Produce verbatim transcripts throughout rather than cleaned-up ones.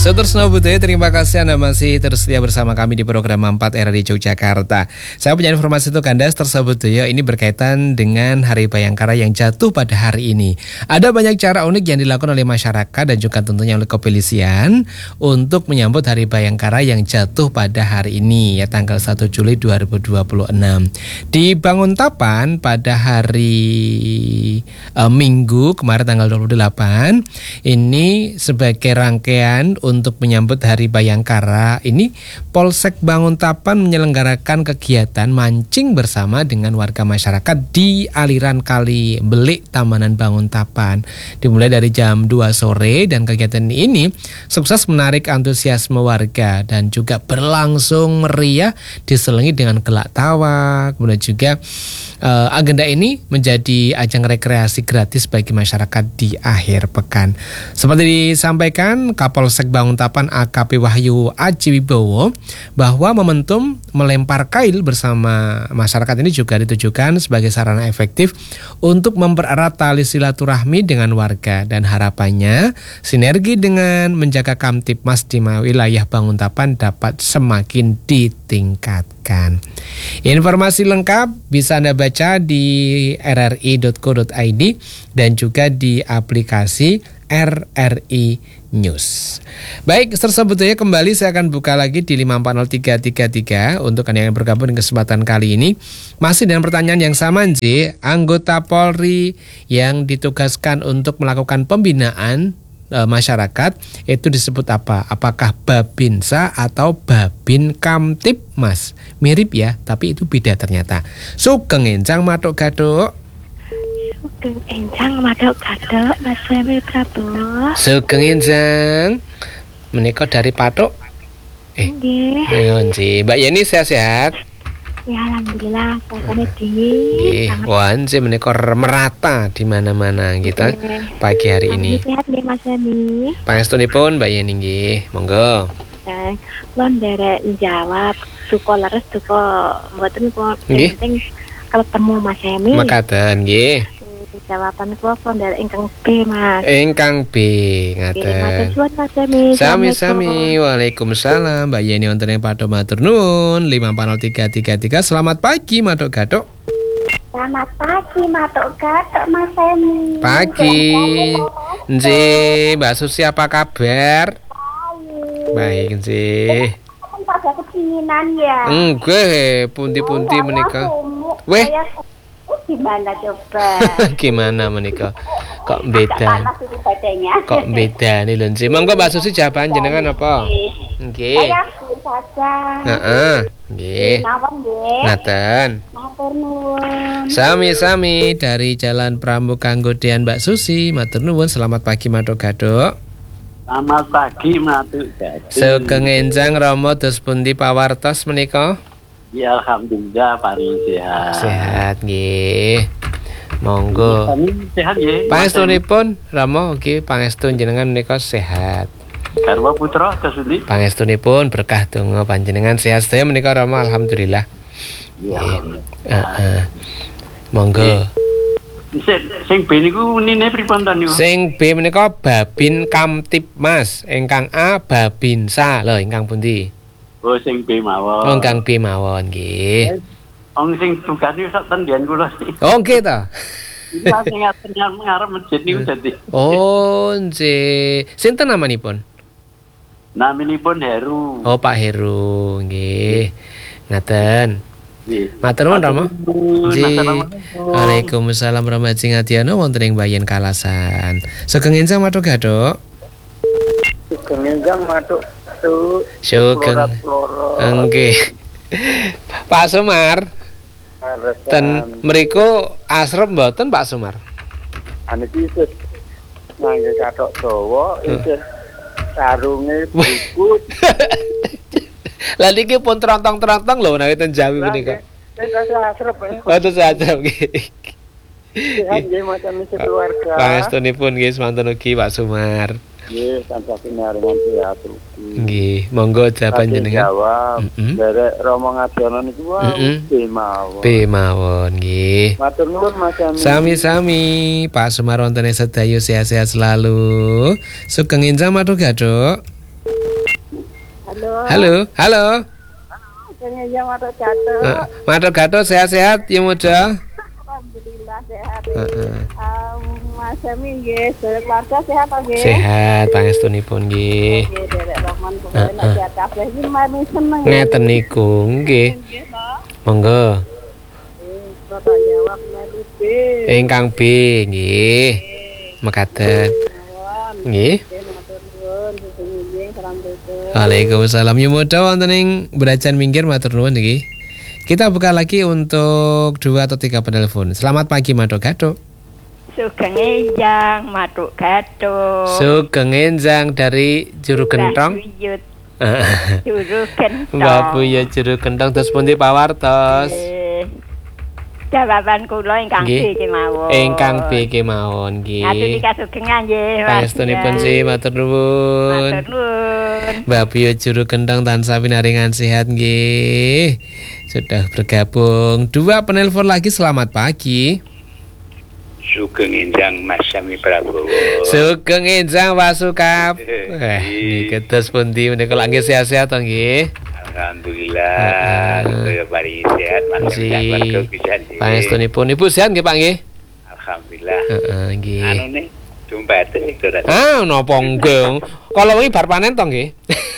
Sutresno Budaya, terima kasih Anda masih terus setia bersama kami di program empat R di Yogyakarta. Saya punya informasi untuk Anda, Sutresno Budaya, ini berkaitan dengan Hari Bayangkara yang jatuh pada hari ini. Ada banyak cara unik yang dilakukan oleh masyarakat dan juga tentunya oleh kepolisian untuk menyambut Hari Bayangkara yang jatuh pada hari ini, ya tanggal satu Juli dua ribu dua puluh enam. Di Banguntapan pada hari uh, Minggu kemarin tanggal dua puluh delapan, ini sebagai rangkaian untuk menyambut Hari Bayangkara ini, Polsek Banguntapan menyelenggarakan kegiatan mancing bersama dengan warga masyarakat di aliran Kali Belik Tamanan Banguntapan. Dimulai dari jam dua sore dan kegiatan ini sukses menarik antusiasme warga dan juga berlangsung meriah diselingi dengan gelak tawa. Kemudian juga uh, agenda ini menjadi ajang rekreasi gratis bagi masyarakat di akhir pekan. Seperti disampaikan Kapolsek Banguntapan A K P Wahyu Aji Wibowo bahwa momentum melempar kail bersama masyarakat ini juga ditujukan sebagai sarana efektif untuk mempererat tali silaturahmi dengan warga dan harapannya sinergi dengan menjaga Kamtibmas di wilayah Banguntapan dapat semakin ditingkatkan. Informasi lengkap bisa Anda baca di r r i dot co dot i d dan juga di aplikasi R R I News. Baik, sebetulnya kembali saya akan buka lagi di lima empat nol tiga tiga tiga untuk Anda yang bergabung di kesempatan kali ini. Masih dengan pertanyaan yang sama, J. Anggota Polri yang ditugaskan untuk melakukan pembinaan e, masyarakat itu disebut apa? Apakah Babinsa atau Babin Kamtibmas? Mirip ya, tapi itu beda ternyata. Sugeng Enjang Matuk Gaduk. Sugeng Enjang Matuk Gaduk, Mas Femi Prabowo. Sugeng Enjang. Menika dari Patuk. Eh, nggih. Nggih, Mbak Yeni sehat-sehat? Ya alhamdulillah, rasane dingin. Nggih, wonten menika merata di mana-mana kita pagi hari ini. Sehat nggih Mas Femi. Pangestunipun Mbak Yeni nggih, monggo. Eh, lon derek jawab suka leres suka mboten kok penting ketemu Mas Femi. Makaten nggih. Jawaban kula derek ingkang B, Mas. Ingkang B, ngaten. Sami-sami. Waalaikumsalam. Mbak Yeni wonten ing Patuk matur nuwun. lima empat nol tiga tiga tiga. Selamat pagi Matuk Gaduk. Selamat pagi Matuk Gaduk, Mas Femi. Pagi. Nggih, Mbak Susi apa kabar? Baik, nggih. Pada kepinginan ya. Nggih, pundi-pundi menika. Weh. Gimana coba? Gimana menika? Kok beda? Kok beda nih lho, Nggih. Monggo Mbak Susi jawaban jenengan apa? Nggih. Saya saja. Heeh. Nggih. Ngaten. Matur nuwun. Sami-sami dari Jalan Pramuka Nggodean Mbak Susi. Matur nuwun, selamat pagi Matuk Gaduk. Selamat pagi Matuk Gaduk. Sugeng Enjang Rama dos pundi pawartos menika? Ya alhamdulillah paling sehat. Sehat nggih. Monggo. Sehat nggih. Pangestunipun Rama nggih, pangestu jenengan menika sehat. Garwa putra kasudi. Pangestunipun berkah donga panjenengan sehat sedaya menika Rama alhamdulillah. Ya. Heeh. Monggo. Sing sing B niku unine pripun ta niku? Sing B menika Babin Kamtibmas, ingkang A Babinsa. Lho, ingkang pundi? Oh, sing B mawon. Oh, ingkang B mawon nggih. Wong sing tugane sak tendian kula. Oh, nggih ta. Iki sing ngarep masjid niku dadi. Oh, nggih. Sinten namanipun? Naminipun Heru. Oh, Pak Heru nggih. Ngaten. Nggih. Matur nuwun Rama. Nggih. Waalaikumsalam warahmatullahi wabarakatuh. Wonten ing Bayan Kalasan. Sugeng Enjang Matuk Gaduk. Sugeng Enjang Matuk Gaduk. Sugeng. Nggih. Pak Sumar. Ten mriku asrep mboten Pak Sumar? Ane iki nangge kathok dawa iki sarunge bukut. Lah niki pun trontong-trontong lho menawi ten Jawi menika. Wis asrep. Oh, terus asrep nggih. Sehat nggih macam keluarga. Pangestunipun nggih semanten ugi Pak Sumar. Nggih, tansah pinaringan sehat ugi. Nggih, monggo jawaban jenengan. Jawab. Derek Romo Ngadono niku wae B mawon. B mawon nggih. Matur nuwun Mas Ami. Sami-sami, Pak Sumar wonten sedayu sehat-sehat selalu. Sugeng Enjang Matuk Gaduk. Halo, halo. Sugeng Enjang Matuk Gatuk. Uh, Matuk Gatuk sehat-sehat ya muda. Alhamdulillah sehat. Heeh. Um, Mas Semi nggih, sedherek keluarga sehat to nggih? Sehat, pangestunipun nggih. Nggih, derek Rahman pokoke sehat kabeh iki mari seneng. Ngeten niku nggih. Monggo. Bapak jawab melu B. Ingkang B nggih. Mekaten. Nggih. Waalaikumsalam. Yu muda wonten ing Brajan Minggir matur nuwun nggih. Kita buka lagi untuk dua atau tiga penelpon. Selamat pagi Matuk Gatuk. Sugeng Enjang Matuk Gatuk. Sugeng Enjang dari Juru Gentong. Juru Gentong. Mbak Buya Juru Gentong terus pundi pawartos? Jawaban kula ingkang B kemawon. Ingkang B kemawon nggih. Aturi kasugengan nggih. Pangestunipun sih matur nuwun. Matur nuwun. Mbak Buya Juru Gentong tansah pinaringan sehat nggih. Sudah bergabung. Dua penelpon lagi, selamat pagi. Sugeng Enjang Mas Sami Prabowo. Sugeng Enjang Wasukap. Eh, niki terus pundi menika lagi sehat-sehat to nggih? Alhamdulillah. Saya bari sehat Mas keluarga pisan. Pangestunipun Ibu sehat nggih Pak nggih? Alhamdulillah. Heeh nggih. Anu nih, dompeten iki ora. Ah, napa nggih? Kalau wingi bar panen to nggih?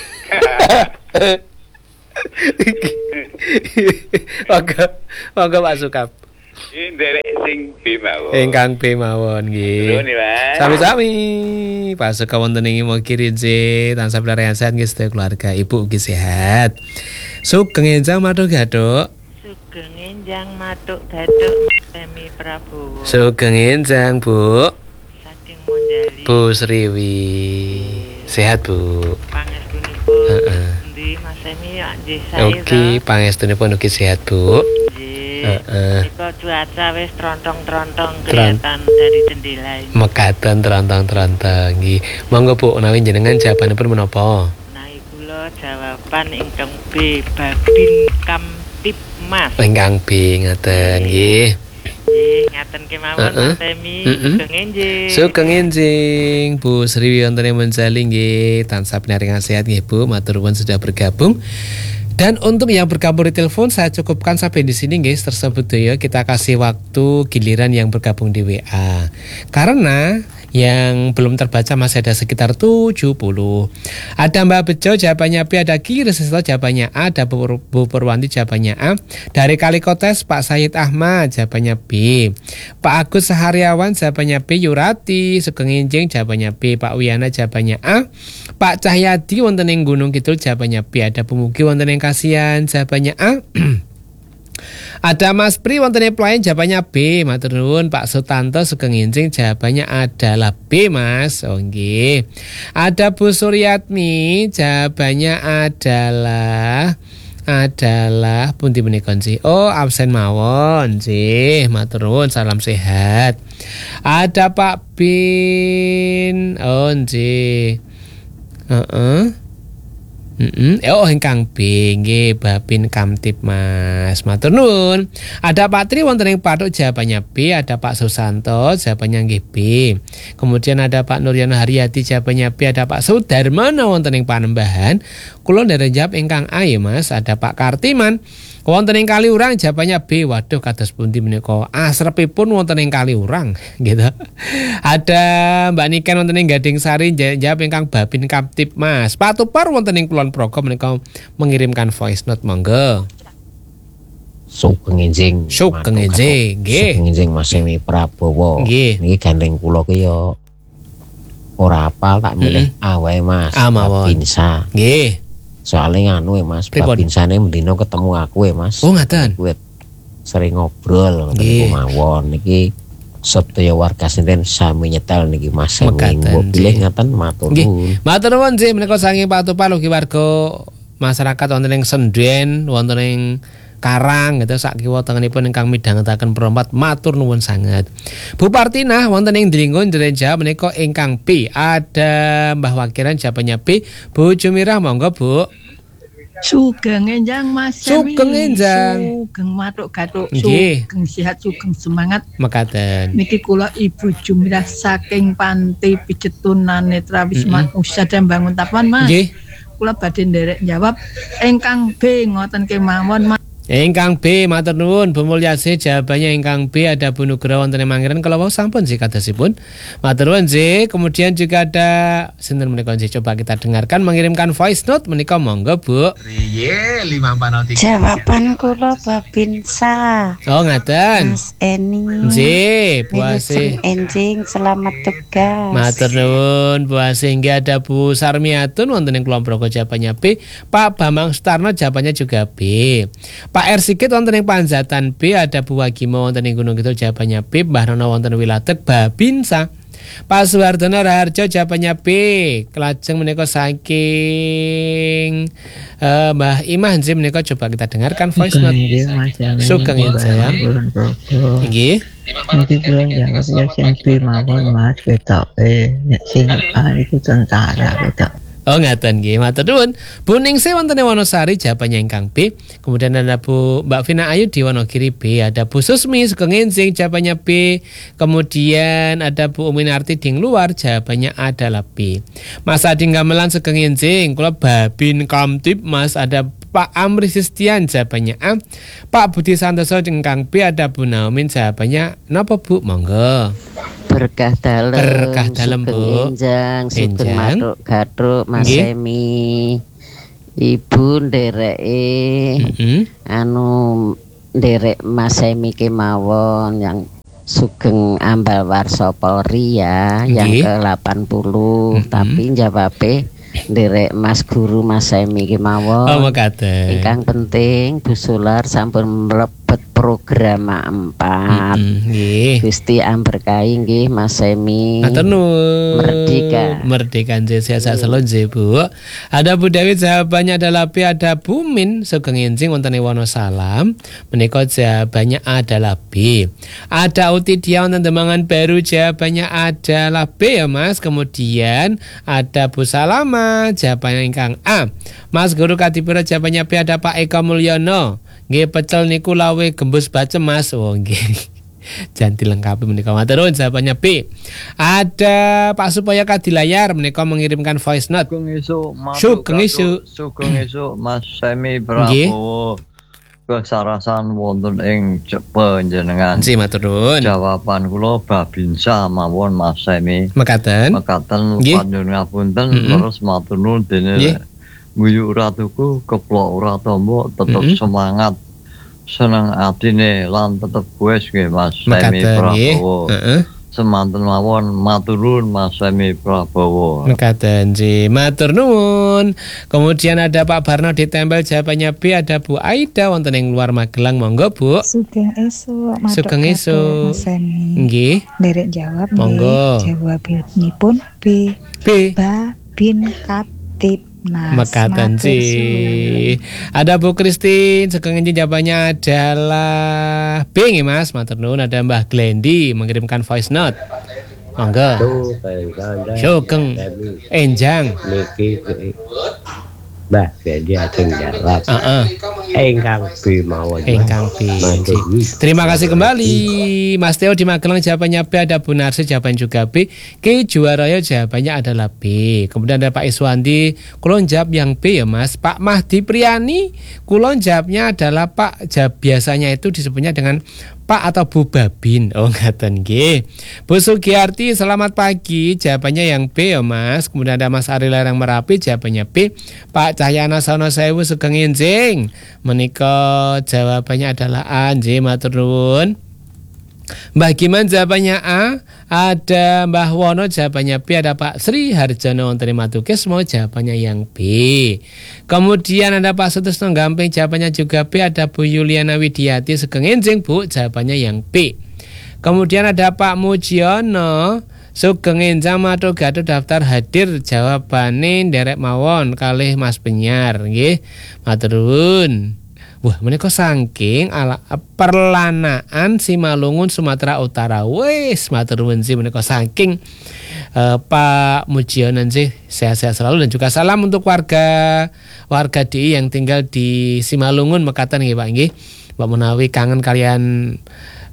Monggo, monggo Pak Sukap. Iki nderek sing B mawon. Ingkang B mawon nggih. Nuwun Mas. Sami-sami. Pak Sukap wonten ing Mokiri J, tansah pinaringan sehat nggih sedaya keluarga. Ibu ugi sehat. Sugeng Enjang Matuk Gatuk. Sugeng Enjang Matuk Gatuk Semi Prabowo. Sugeng Enjang Bu. Saking Monjali. Bu Sriwi. Sehat Bu. Pangestunipun. Heeh. Endi Mas Semi nggih sae. Oke, pangestunipun ugi sehat Bu. Nggih. Heeh. Iko cuaca wis trontong-trontong kelihatan dari jendela ini. Mekaten trontong-trontong nggih. Monggo Bu, menawi jenengan jawabanipun menapa? Nah, kula jawaban ingkang B, Babin Kamtipmas. Ingkang B ngaten nggih. Nggih, ngaten kemawon Heeh. Mas Semi. Heeh. Sugeng Enjing. Sugeng Enjing Bu Sriwi wonten ing Monjali nggih, tansah pinaringan sehat nggih Bu, matur nuwun sudah bergabung. Dan untuk yang bergabung di telepon saya cukupkan sampai di sini guys tersebut ya. Kita kasih waktu giliran yang bergabung di W A. Karena yang belum terbaca masih ada sekitar tujuh puluh. Ada Mbak Bejo jawabannya B, ada Ki Resesto jawabannya A, ada Bu, Bu Purwanti jawabannya A. Dari Kalikotes Pak Said Ahmad jawabannya B. Pak Agus Sehariawan jawabannya B. Yurati Sugeng Enjing jawabannya B. Pak Wiyana jawabannya A. Pak Cahyadi wonten ing Gunung Kidul jawabannya B. Ada Pumugi wonten ing Kasihan jawabannya A. Ada Mas Pri wonten ing Pelayan jawabannya B. Matur nuwun. Pak Sutanto Sugeng Enjing jawabannya adalah B Mas. Oh nggih. Ada Bu Suryatmi jawabannya adalah adalah pundi menika sih? Oh, absen mawon sih. Matur nuwun, salam sehat. Ada Pak Bin. Oh nggih. Heeh. Heeh. Oh ingkang B nggih Babin Kamtipmas. Matur nuwun. Ada Pak Tri wonten ing Pathuk jawabannya B, ada Pak Susanto jawabannya nggih B. Kemudian ada Pak Nuryono Haryati jawabannya B, ada Pak Sudarmana wonten ing Panembahan. Kula nderek jawab ingkang A ya Mas. Ada Pak Kartiman wonten ing Kaliurang jawabannya B. Waduh kados pundi menika asrepipun wonten ing Kaliurang gitu. Ada Mbak Niken wonten ing Gading Sari jawab ingkang Babin Kamtipmas. Pak Tupar wonten ing Kulon Progo menika mengirimkan voice note monggo. Sugeng Enjing. Sugeng Enjing nggih. Sugeng Enjing Mas Semi Prabowo. Nggih. Niki gandeng kula ki ya ora apal tak milih Mm-hmm. A wae Mas. A mawon. Babinsa. Nggih. Soalnya nganu ya Mas, Pripun? Babinsane mendino ketemu aku ya Mas. Oh ngaten. Kuwi sering ngobrol Nggih. ketemu mawon niki sedaya warga sinten sami nyetel niki Mas Semi. Mekaten, Mbok pilih nggih. ngaten matur Nggih. nuwun. Matur nuwun sih menika saking Pak Tupar ugi warga masyarakat wonten ing Senden, wonten ing Karang gitu sak kiwa tengenipun ingkang midhangetaken perompat matur nuwun sanget. Bu Partina wonten ing Dringgon Jereja menika ingkang B. Ada Mbah Wakiran jawabannya B. Bu Jumirah monggo Bu. Sugeng Enjang Mas Semi. Sugeng Enjang. Sugeng Matuk Gatuk. Nggih. Sugeng sehat, sugeng semangat. Mekaten. Niki kula Ibu Jumirah saking Panti Pijetunan Netra Wisma Mm-mm. Usada Bangun Tapan Mas. Nggih. kula badhe nderek jawab ingkang B ngoten kemawon. Ingkang B, matur nuwun Bu Mulyasih. Jawabannya ingkang B, ada Bu Nugroho wonten ing Manggiran. Kalau wau sampun sih kadosipun. Matur nuwun sih. Kemudian juga ada sinten menika sih, coba kita dengarkan mengirimkan voice note menika, monggo Bu. Riye lima empat nol tiga. Jawaban kula Babinsa. Oh ngaten. Mas Eni. Nggih, Bu Asih. Enjing selamat tugas. Matur nuwun Bu Asih. Nggih, ada Bu Sarmiatun wonten ing Kulon Progo, jawabannya B. Pak Bambang Sutarno jawabannya juga B. Pak R Sikit wonten ing Panjatan B, ada Bu Wagimo wonten ing Gunung Kidul jawabannya B. Mbah Nono wonten Wilatek Babinsa. Pak Suwardono Raharjo jawabannya B. Kelajeng menika saking uh, Mbah Imah nggih menika, coba kita dengarkan voice note. Sugeng Injang. Nggih. Nanti bulan jawab ya sing B mawon Mas ketoke nek sing A iku tentara ketok. Oh ngaten nggih, matur nuwun. Bu Ningsih wonten ing Wonosari jawabannya ingkang B. Kemudian ada Bu Mbak Vina Ayu di Wonogiri B, ada Bu Susmi Sugeng Enjing jawabannya B. Kemudian ada Bu Uminarti di luar jawabannya adalah B. Mas Adi Gamelan Sugeng Enjing, kula Babin Kamtib Mas, ada Pak Amri Sistian jawabannya A. Pak Budi Santoso ingkang B, ada Bu Naumin jawabannya napa Bu? Monggo. Berkah dalem. Berkah dalem Bu. Enjang, Sugeng Matuk Gatruk Mas Nggih. Emi. Ibu ndereke Mm-hmm. anu nderek Mas Emi kemawon yang Sugeng Ambal Warsa Polri ya, yang Nggih. ke delapan puluh. Mm-hmm. Tapi jawabe nderek Mas Guru Mas Emi kemawon. Oh mekaten. Ingkang penting Bu Sular sampun mlebet program empat. Nggih. Gusti amberkahi nggih Mas Emi. Matur nuwun. Merdeka. Merdeka nggih, sehat selalu nggih Bu. Ada Bu Dewi jawabannya adalah B, ada Bu Min Sugeng Enjing wonten ing Wonosalam menika jawabannya adalah B. Ada Uti Dia wonten Demangan Baru jawabannya adalah B ya Mas. Kemudian ada Bu Salama jawabannya ingkang A. Mas Guru Kadipiro jawabannya B, ada Pak Eka Mulyono. Nggih, pecel niku lawe gembus bacem Mas. Oh nggih. Jangan dilengkapi menika, matur nuwun jawabannya B. Ada Pak Supaya Kadilayar menika mengirimkan voice note. Sugeng esuk, Sugeng esuk. Sugeng esuk Mas Semi Prabowo. Kesarasan wonten ing panjenengan. Si matur nuwun. Jawaban kula Babinsa mawon Mas Semi. Mekaten. Mekaten Nggih. panjenengan ngapunten Mm-mm. terus matur nuwun dene Nggih. Guyu ratuku keplok ora tombo tetep Mm-mm. semangat. Seneng atine lan tetep kuwes nggih Mas Semi Mekaten nggih. Prabowo. Heeh. Semanten mawon matur nuwun Mas Semi Prabowo. Mekaten ji, matur nuwun. Kemudian ada Pak Barno ditempel jawabannya B, ada Bu Aida wonten ing luar Magelang, monggo Bu. Sugeng esuk, matur Sugeng katur, esuk. Mas Semi. Nggih. Derek jawab Monggo. nggih. Jawabipun B. B. Babin Katib Mas. Mekaten Matur ji. suwun. Ada Bu Kristin Sugeng Enjing jawabannya adalah B nggih Mas. Matur nuwun. Ada Mbah Glendi mengirimkan voice note. Monggo. Sugeng Enjang. Niki Mbah jadi ajeng jawab. Heeh. Ingkang B mawon. Ingkang B. Terima kasih kembali Mas Teo di Magelang jawabannya B, ada Bu Narsi jawaban juga B. Ki Juwaraya jawabannya adalah B. Kemudian ada Pak Iswandi, kulon jawab yang B ya Mas. Pak Mahdi Priani, kulon jawabnya adalah Pak. Jawab biasanya itu disebutnya dengan Pak atau Bu Babin. Oh ngaten nggih. Bu Sugiyarti selamat pagi, jawabannya yang B ya Mas. Kemudian ada Mas Ari Lerang Merapi jawabannya B. Pak Cahyana Sono Sewu Sugeng Enjing menika jawabannya adalah A. Nggih matur nuwun. Mbah Giman jawabannya A, ada Mbah Wono jawabannya B, ada Pak Sri Harjono wonten ing Matukismo jawabannya yang B. Kemudian ada Pak Sutisno Gamping jawabannya juga B, ada Bu Yuliana Widiati Sugeng Enjing Bu jawabannya yang B. Kemudian ada Pak Mujiono Sugeng Enjang Matuk Gaduh daftar hadir jawabane nderek mawon kalih Mas Penyar nggih. Matur nuwun. Wah, menika saking ala perlanaan Simalungun Sumatera Utara. Wes, matur nuwun sih menika saking uh, Pak Mujiono sih sehat-sehat selalu dan juga salam untuk warga warga D I yang tinggal di Simalungun Mekaten nggih Pak nggih. Mbak menawi kangen kalian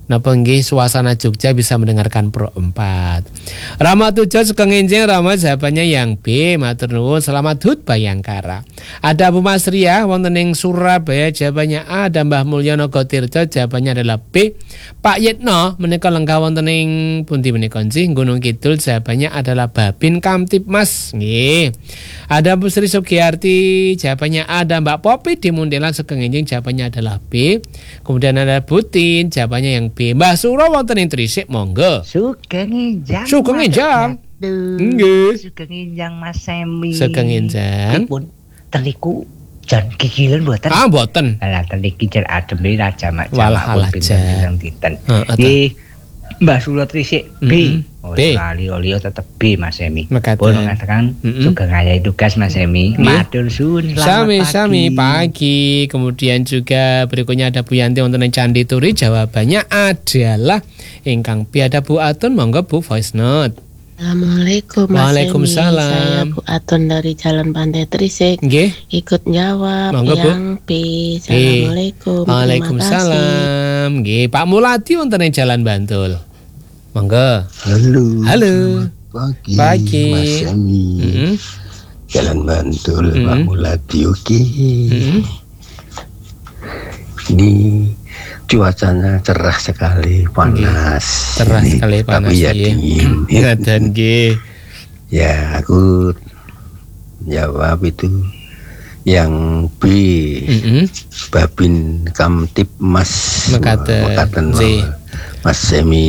Napa nggih suasana Jogja bisa mendengarkan Pro empat. Rama Tujuh Sugeng Enjing, Rama jawabannya yang B. Matur nuwun, selamat hut Bayangkara. Ada Bu Masriah wonten ing Surabaya, jawabannya A. Ada Mbah Mulyono Gotirjo, jawabannya adalah B. Pak Yitno menika lengkap wonten ing pundi menika nggih Gunung Kidul, jawabannya adalah Babin Kamtipmas nggih. Ada Bu Sri Sugiyarti, jawabannya A. Ada Mbak Popi di Mundelan Sugeng Enjing, jawabannya adalah B. Kemudian ada Butin, jawabannya yang B. Mbah Suro wonten ing Trisik, monggo. Sugeng Enjang. Sugeng Enjang. Nggih. Sugeng Enjang Mas Semi. Sugeng Enjang. Dipun teliku jan kikilan mboten. Ah mboten. Lah teliki jan adem raja mak walah alah jan dinten. Nggih. Mbah Suro Trisik B. Oh, B. Lali-lali tetep B Mas Semi. Mekaten. Pun mengatakan Sugeng Ayai tugas Mas Semi. Matur suwun, selamat Sami-sami pagi. pagi. Kemudian juga berikutnya ada Bu Yanti wonten ing Candi Turi, jawabannya adalah ingkang B. Ada Bu Atun, monggo Bu voice note. Assalamualaikum Mas Waalaikumsalam. Semi. Saya Bu Atun dari Jalan Pantai Trisik. Nggih. Ikut jawab Monggo, Bu. yang B. Assalamualaikum. Waalaikumsalam. Nggih, Pak Muladi wonten ing Jalan Bantul. Monggo. Halo. Halo. Pagi. Pagi. Mas Semi. Mm-hmm. Jalan Bantul, Mm-hmm. Pak Muladi. Oke. Mm-hmm. Ini cuacanya cerah sekali, panas. Cerah Ini, sekali panas. tapi ya nggih. dingin. Ngaten nggih. Ya, aku jawab itu yang B. Mm-hmm. Babin Kamtipmas. Mekaten. Mekaten, Nggih. Mas Semi.